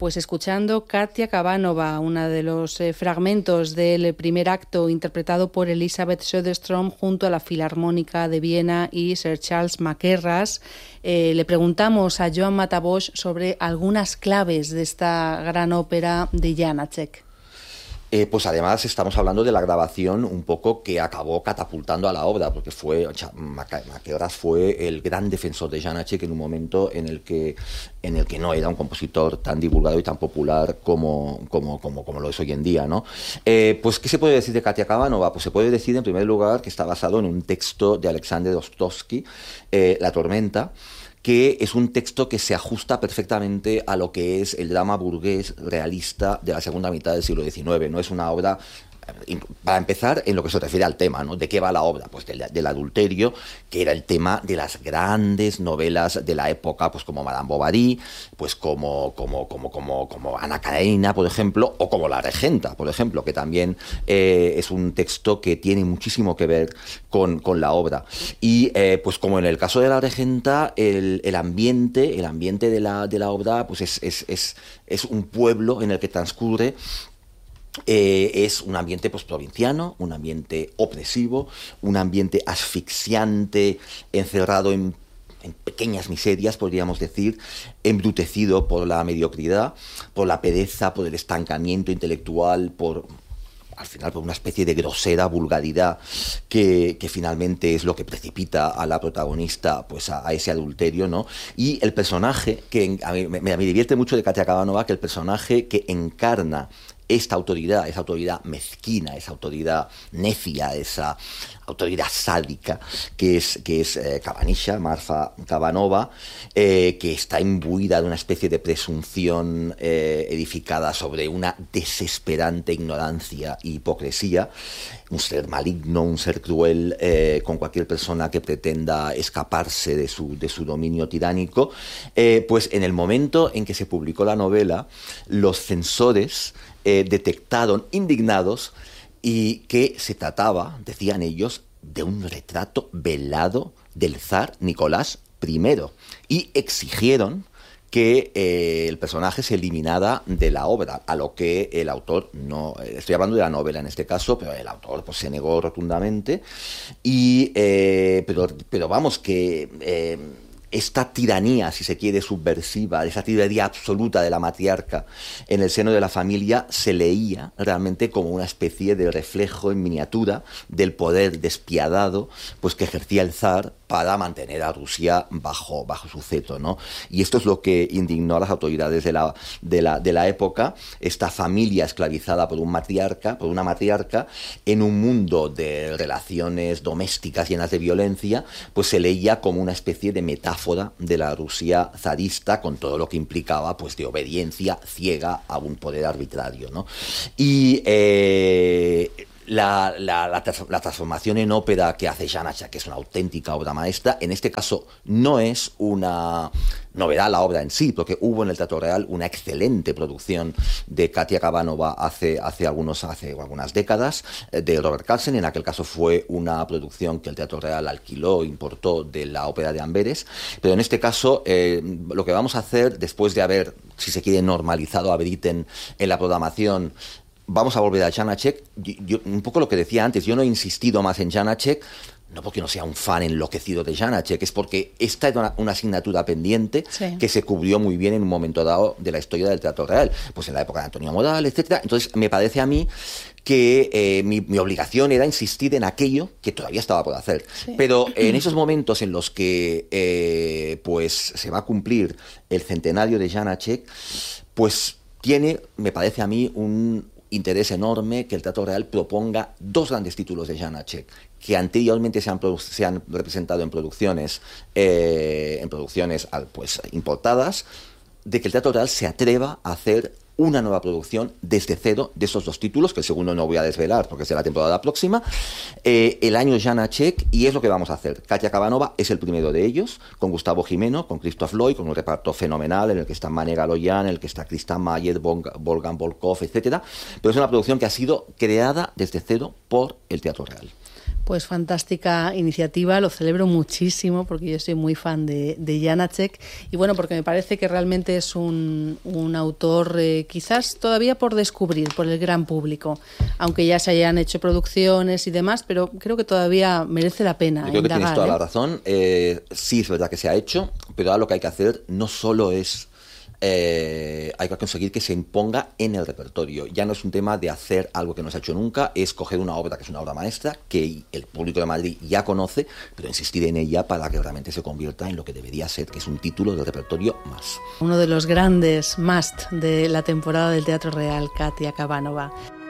Pues escuchando Katia Kavanova, uno de los fragmentos del primer acto interpretado por Elisabeth Söderström junto a la Filarmónica de Viena y Sir Charles Mackerras. Le preguntamos a Joan Matabós sobre algunas claves de esta gran ópera de Janáček. Pues además estamos hablando de la grabación un poco que acabó catapultando a la obra, porque Mackerras fue el gran defensor de Janáček en un momento en el que no era un compositor tan divulgado y tan popular como lo es hoy en día, ¿no? Pues, ¿qué se puede decir de Katia Kavanova? Pues se puede decir, en primer lugar, que está basado en un texto de Alexander Ostrovsky, La tormenta, que es un texto que se ajusta perfectamente a lo que es el drama burgués realista de la segunda mitad del siglo XIX. No es una obra, para empezar, en lo que se refiere al tema, ¿no? ¿De qué va la obra? Pues del adulterio, que era el tema de las grandes novelas de la época, pues como Madame Bovary, pues como Ana Karenina, por ejemplo, o como La Regenta, por ejemplo, que también es un texto que tiene muchísimo que ver con la obra. Y pues como en el caso de La Regenta, el ambiente de la obra pues es un pueblo en el que transcurre. Es un ambiente pues provinciano, un ambiente opresivo, un ambiente asfixiante, encerrado en pequeñas miserias, podríamos decir, embrutecido por la mediocridad, por la pereza, por el estancamiento intelectual, al final por una especie de grosera vulgaridad que finalmente es lo que precipita a la protagonista pues a ese adulterio, ¿no? Y el personaje, que a mí me divierte mucho de Katia Kavanova, que el personaje que encarna esa autoridad mezquina, esa autoridad necia, esa autoridad sádica que es Kavanisha, Marfa Kavanova, que está imbuida de una especie de presunción edificada sobre una desesperante ignorancia y hipocresía, un ser maligno, un ser cruel con cualquier persona que pretenda escaparse de su dominio tiránico. Pues en el momento en que se publicó la novela, los censores detectaron, indignados, y que se trataba, decían ellos, de un retrato velado del zar Nicolás I, y exigieron que el personaje se eliminara de la obra, a lo que el autor no, estoy hablando de la novela en este caso, pero el autor pues se negó rotundamente, pero vamos que esta tiranía, si se quiere, subversiva, esa tiranía absoluta de la matriarca en el seno de la familia, se leía realmente como una especie de reflejo en miniatura del poder despiadado pues que ejercía el zar para mantener a Rusia bajo su cetro, ¿no? Y esto es lo que indignó a las autoridades de la época, esta familia esclavizada por una matriarca, en un mundo de relaciones domésticas llenas de violencia, pues se leía como una especie de metáfora de la Rusia zarista, con todo lo que implicaba pues de obediencia ciega a un poder arbitrario, ¿no? Y la transformación en ópera que hace Janáček, que es una auténtica obra maestra, en este caso no es una novedad la obra en sí, porque hubo en el Teatro Real una excelente producción de Katia Kavanova hace algunas décadas, de Robert Carlsen. En aquel caso fue una producción que el Teatro Real alquiló, importó de la ópera de Amberes, pero en este caso lo que vamos a hacer, después de haber, si se quiere, normalizado a Britten en la programación, vamos a volver a Janáček. Yo, un poco lo que decía antes, yo no he insistido más en Janáček, no porque no sea un fan enloquecido de Janáček, es porque esta era una asignatura pendiente, sí, que se cubrió muy bien en un momento dado de la historia del Teatro Real, pues en la época de Antonio Modal, etcétera. Entonces me parece a mí que mi obligación era insistir en aquello que todavía estaba por hacer. Sí. Pero en esos momentos en los que pues se va a cumplir el centenario de Janáček, pues tiene, me parece a mí, un interés enorme que el Teatro Real proponga dos grandes títulos de Janáček que anteriormente se han representado en producciones pues importadas, de que el Teatro Real se atreva a hacer una nueva producción desde cero de esos dos títulos, que el segundo no voy a desvelar porque es de la temporada próxima, el año Janáček, y es lo que vamos a hacer. Katia Kavanova es el primero de ellos, con Gustavo Gimeno, con Christoph Lloyd, con un reparto fenomenal en el que está Mane Galoyan, en el que está Christian Mayer, Wolfgang Volkov, etcétera, pero es una producción que ha sido creada desde cero por el Teatro Real. Pues fantástica iniciativa, lo celebro muchísimo porque yo soy muy fan de Janáček y bueno, porque me parece que realmente es un autor quizás todavía por descubrir por el gran público, aunque ya se hayan hecho producciones y demás, pero creo que todavía merece la pena. Yo creo que tienes toda la razón, sí es verdad que se ha hecho, pero ahora lo que hay que hacer no solo es hay que conseguir que se imponga en el repertorio. Ya no es un tema de hacer algo que no se ha hecho nunca, es coger una obra que es una obra maestra, que el público de Madrid ya conoce, pero insistir en ella para que realmente se convierta en lo que debería ser, que es un título del repertorio más. Uno de los grandes must de la temporada del Teatro Real, Katia Kabanova.